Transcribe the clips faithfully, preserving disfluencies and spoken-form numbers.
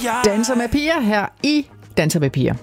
Danser med piger her i Danser med piger.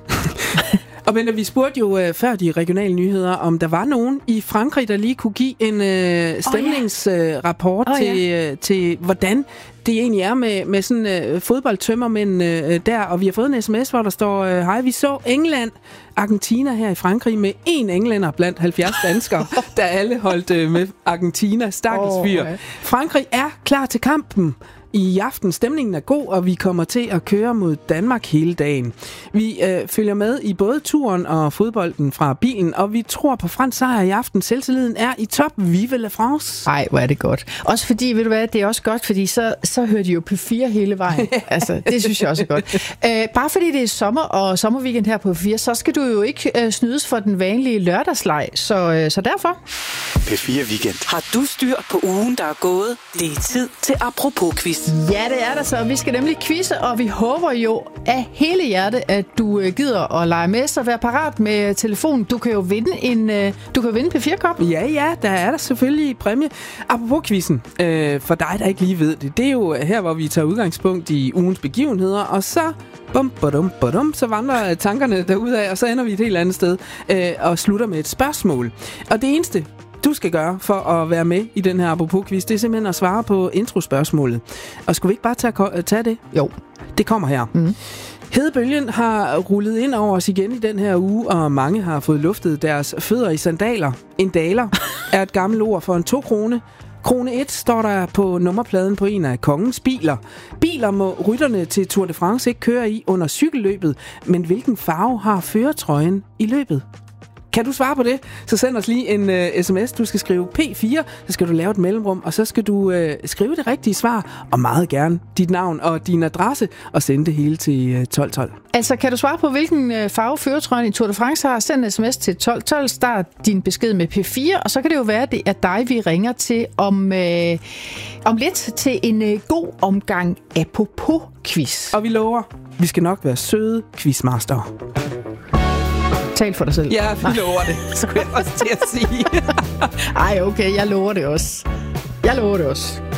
Og men vi spurgte jo øh, før de regionale nyheder, om der var nogen i Frankrig, der lige kunne give en øh, stemningsrapport oh, ja. oh, ja. til, øh, til, hvordan det egentlig er med, med sådan øh, fodboldtømmermænd øh, der. Og vi har fået en sms, hvor der står, øh, hej, vi så England, Argentina her i Frankrig med én englænder blandt halvfjerds danskere, der alle holdt øh, med Argentina. Stakkels fyr. Oh, ja. Frankrig er klar til kampen. I aften stemningen er god, og vi kommer til at køre mod Danmark hele dagen. Vi øh, følger med i både turen og fodbolden fra bilen, og vi tror på fransk sejr i aften. Selvtilliden er i top. Vive la France! Ej, hvor er det godt. Også fordi, ved du hvad, det er også godt, fordi så, så hører de jo P fire hele vejen. Altså, det synes jeg også er godt. Æh, bare fordi det er sommer og sommerweekend her på P fire, så skal du jo ikke øh, snydes for den vanlige lørdagsleg. Så, øh, så derfor... P fire Weekend. Har du styr på ugen, der er gået? Det er tid til Apropos-quiz. Ja, det er der så. Vi skal nemlig quizze, og vi håber jo af hele hjerte, at du gider at lege med, så vær parat med telefonen. Du kan jo vinde en, du kan vinde P fire-kop. Ja, ja, der er der selvfølgelig præmie. Apropos quizzen, øh, for dig, der ikke lige ved det, det er jo her, hvor vi tager udgangspunkt i ugens begivenheder, og så bum, badum, badum, så vandrer tankerne derudad, og så ender vi et helt andet sted øh, og slutter med et spørgsmål. Og det eneste, du skal gøre for at være med i den her Apropos-quiz, det er simpelthen at svare på introspørgsmålet. Og skulle vi ikke bare tage, tage det? Jo. Det kommer her. Mm. Hedebølgen har rullet ind over os igen i den her uge, og mange har fået luftet deres fødder i sandaler. En daler er et gammelt ord for en to krone. Krone et står der på nummerpladen på en af kongens biler. Biler må rytterne til Tour de France ikke køre i under cykelløbet, men hvilken farve har førertrøjen i løbet? Kan du svare på det, så send os lige en uh, sms. Du skal skrive P fire, så skal du lave et mellemrum, og så skal du uh, skrive det rigtige svar, og meget gerne dit navn og din adresse, og sende det hele til uh, tolv tolv. Altså, kan du svare på, hvilken uh, farve førertrøjen i Tour de France har? Send en sms til tolv tolv, start din besked med P fire, og så kan det jo være, at det er dig, vi ringer til om, uh, om lidt til en uh, god omgang Apropos-quiz. Og vi lover, vi skal nok være søde quizmaster. Tal for dig selv. Ja, vi lover det, skulle jeg også til at sige. Ej, okay, jeg lover det også. Jeg lover det også.